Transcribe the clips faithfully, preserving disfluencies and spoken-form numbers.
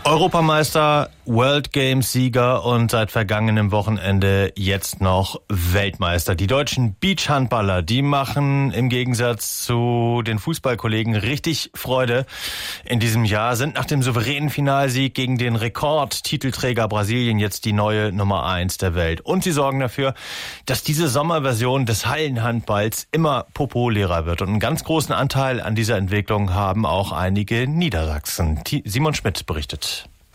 Europameister, World Games Sieger und seit vergangenem Wochenende jetzt noch Weltmeister. Die deutschen Beachhandballer, die machen im Gegensatz zu den Fußballkollegen richtig Freude in diesem Jahr, sind nach dem souveränen Finalsieg gegen den Rekordtitelträger Brasilien jetzt die neue Nummer eins der Welt. Und sie sorgen dafür, dass diese Sommerversion des Hallenhandballs immer populärer wird. Und einen ganz großen Anteil an dieser Entwicklung haben auch einige Niedersachsen. Simon Schmidt berichtet.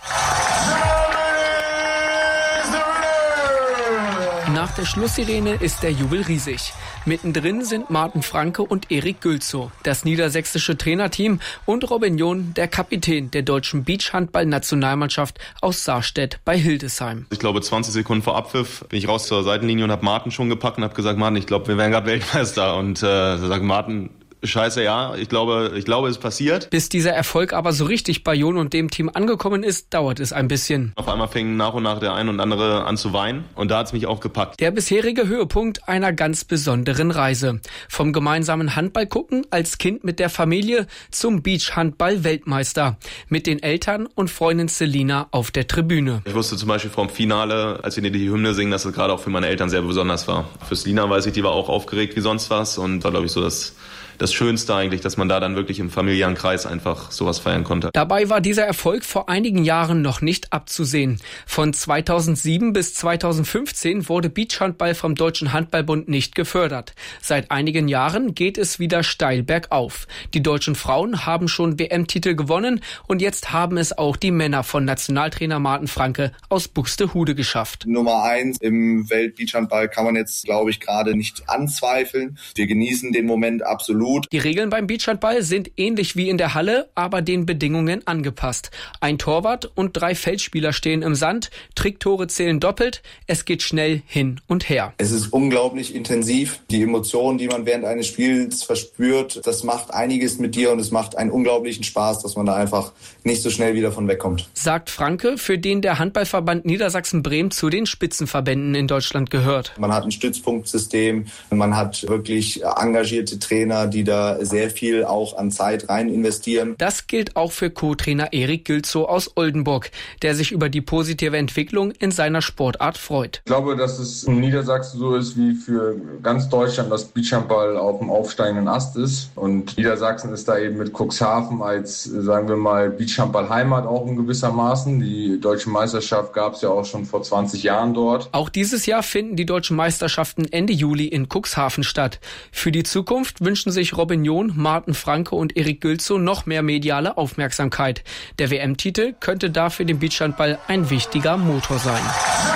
Nach der Schlusssirene ist der Jubel riesig. Mittendrin sind Martin Franke und Erik Gülzow, das niedersächsische Trainerteam, und Robin John, der Kapitän der deutschen Beachhandball-Nationalmannschaft aus Saarstedt bei Hildesheim. Ich glaube, zwanzig Sekunden vor Abpfiff bin ich raus zur Seitenlinie und habe Martin schon gepackt und habe gesagt, Martin, ich glaube, wir werden gerade Weltmeister. Und äh, da sagt Martin, Scheiße, ja, ich glaube, ich glaube, es passiert. Bis dieser Erfolg aber so richtig bei John und dem Team angekommen ist, dauert es ein bisschen. Auf einmal fing nach und nach der ein und andere an zu weinen und da hat's mich auch gepackt. Der bisherige Höhepunkt einer ganz besonderen Reise. Vom gemeinsamen Handball-Gucken als Kind mit der Familie zum Beachhandball-Weltmeister. Mit den Eltern und Freundin Selina auf der Tribüne. Ich wusste zum Beispiel vom Finale, als wir die Hymne singen, dass es gerade auch für meine Eltern sehr besonders war. Für Selina weiß ich, die war auch aufgeregt wie sonst was und war, glaube ich, so das Das Schönste eigentlich, dass man da dann wirklich im familiären Kreis einfach sowas feiern konnte. Dabei war dieser Erfolg vor einigen Jahren noch nicht abzusehen. Von zweitausendsieben bis zweitausendfünfzehn wurde Beachhandball vom Deutschen Handballbund nicht gefördert. Seit einigen Jahren geht es wieder steil bergauf. Die deutschen Frauen haben schon W M-Titel gewonnen und jetzt haben es auch die Männer von Nationaltrainer Martin Franke aus Buxtehude geschafft. Nummer eins im Welt-Beachhandball kann man jetzt, glaube ich, gerade nicht anzweifeln. Wir genießen den Moment absolut. Die Regeln beim Beachhandball sind ähnlich wie in der Halle, aber den Bedingungen angepasst. Ein Torwart und drei Feldspieler stehen im Sand, Tricktore zählen doppelt, es geht schnell hin und her. Es ist unglaublich intensiv. Die Emotionen, die man während eines Spiels verspürt, das macht einiges mit dir und es macht einen unglaublichen Spaß, dass man da einfach nicht so schnell wieder von wegkommt. Sagt Franke, für den der Handballverband Niedersachsen-Bremen zu den Spitzenverbänden in Deutschland gehört. Man hat ein Stützpunktsystem, man hat wirklich engagierte Trainer, die da sehr viel auch an Zeit rein investieren. Das gilt auch für Co-Trainer Erik Gülzow aus Oldenburg, der sich über die positive Entwicklung in seiner Sportart freut. Ich glaube, dass es in Niedersachsen so ist wie für ganz Deutschland, dass Beachhandball auf dem aufsteigenden Ast ist. Und Niedersachsen ist da eben mit Cuxhaven als, sagen wir mal, Beachhandball-Heimat auch in gewissermaßen. Die deutsche Meisterschaft gab es ja auch schon vor zwanzig Jahren dort. Auch dieses Jahr finden die deutschen Meisterschaften Ende Juli in Cuxhaven statt. Für die Zukunft wünschen sich Robin John, Martin Franke und Erik Gülzow noch mehr mediale Aufmerksamkeit. Der W M-Titel könnte dafür dem Beachhandball ein wichtiger Motor sein.